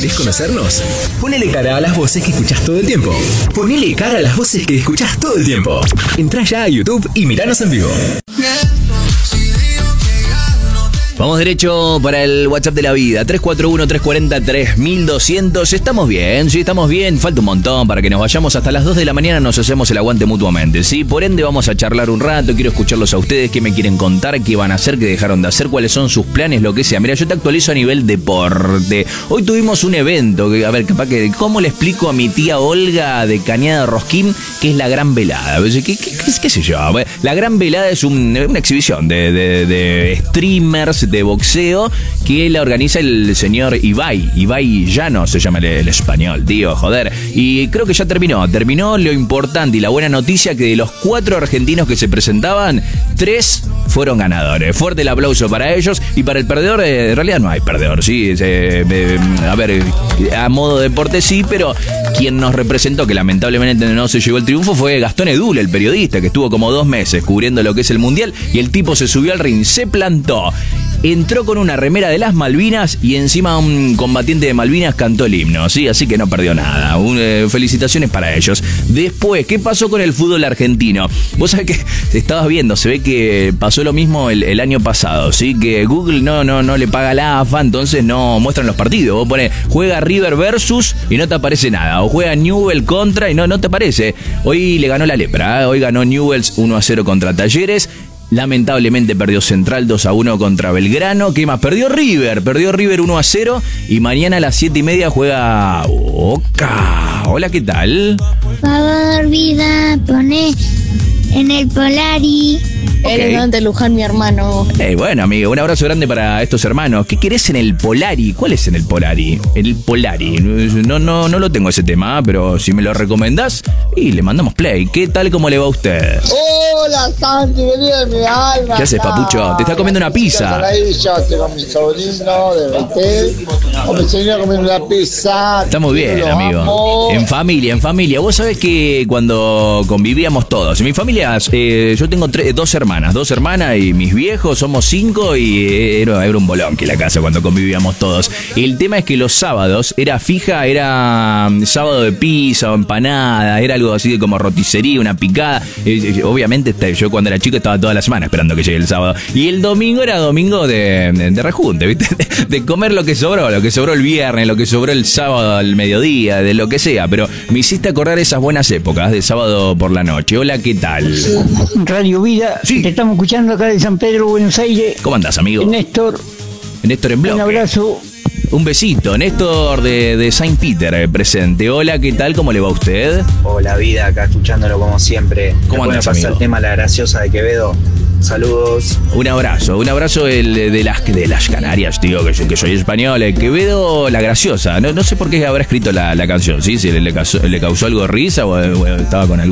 ¿Querés conocernos? Ponele cara a las voces que escuchás todo el tiempo. Ponele cara a las voces que escuchás todo el tiempo. Entrá ya a YouTube y miranos en vivo. Vamos derecho para el WhatsApp de la vida, 341-340-3200. ¿Estamos bien? Sí, estamos bien. Falta un montón para que nos vayamos. Hasta las 2 de la mañana nos hacemos el aguante mutuamente, ¿sí? Por ende vamos a charlar un rato. Quiero escucharlos a ustedes. ¿Qué me quieren contar? ¿Qué van a hacer? ¿Qué dejaron de hacer? ¿Cuáles son sus planes? Lo que sea. Mira, yo te actualizo a nivel deporte. Hoy tuvimos un evento. A ver, capaz que... ¿Cómo le explico a mi tía Olga de Cañada Rosquín qué es la Gran Velada? ¿Qué sé yo? La Gran Velada es una exhibición de streamers de boxeo que la organiza el señor Ibai Llano, se llama el español, tío, joder. Y creo que ya terminó lo importante y la buena noticia, que de los 4 argentinos que se presentaban, 3 fueron ganadores. Fuerte el aplauso para ellos. Y para el perdedor, en realidad no hay perdedor, sí. A ver, a modo deporte sí, pero quien nos representó, que lamentablemente no se llevó el triunfo, fue Gastón Edul, el periodista, que estuvo como 2 meses cubriendo lo que es el Mundial, y el tipo se subió al ring, se plantó, entró con una remera de las Malvinas y encima un combatiente de Malvinas cantó el himno, ¿sí? Así que no perdió nada. Felicitaciones para ellos. Después, ¿qué pasó con el fútbol argentino? Vos sabés que estabas viendo, se ve que pasó lo mismo el año pasado, ¿sí? Que Google no le paga la AFA, entonces no muestran los partidos. Vos ponés, juega River versus y no te aparece nada. O juega Newell's contra y no te aparece. Hoy le ganó la lepra, ¿eh? Hoy ganó Newell's 1-0 contra Talleres. Lamentablemente perdió Central 2-1 contra Belgrano. ¿Qué más? Perdió River 1-0. Y mañana a las 7:30 juega Boca. Hola, ¿qué tal? Por favor, vida, poné en el Polari. Elegante Luján, mi hermano. Bueno, amigo, un abrazo grande para estos hermanos. ¿Qué querés en el Polari? ¿Cuál es en el Polari? El Polari. No lo tengo ese tema, pero si me lo recomendás, y le mandamos play. ¿Qué tal, cómo le va a usted? Hola, Santi, vení de mi alma. ¿Qué haces, papucho? Te está comiendo una pizza. Yo estoy con mi sobrino de Betel. Con mi sobrino comiendo una pizza. Está muy bien, amigo. Amo. En familia. Vos sabés que cuando convivíamos todos, en mi familia, yo tengo 2 hermanas y mis viejos, somos 5 y era un bolón que la casa cuando convivíamos todos. El tema es que los sábados era fija, era sábado de pizza o empanada, era algo así como roticería, una picada. Obviamente yo cuando era chico estaba toda la semana esperando que llegue el sábado. Y el domingo era domingo de rejunte, ¿viste? De comer lo que sobró el viernes, lo que sobró el sábado al mediodía, de lo que sea. Pero me hiciste acordar esas buenas épocas de sábado por la noche. Hola, ¿qué tal? Radio Vida, sí. Te estamos escuchando acá de San Pedro, Buenos Aires. ¿Cómo andás, amigo? Néstor en bloque. Un abrazo. Un besito, Néstor de Saint Peter presente. Hola, ¿qué tal? ¿Cómo le va a usted? Hola, vida, acá escuchándolo como siempre. ¿Cómo andás, pasar amigo? El tema La Graciosa de Quevedo. Saludos. Un abrazo de las Canarias, tío, que soy español. Quevedo, La Graciosa. No sé por qué habrá escrito la canción, ¿sí? Si le causó algo de risa o estaba con algo.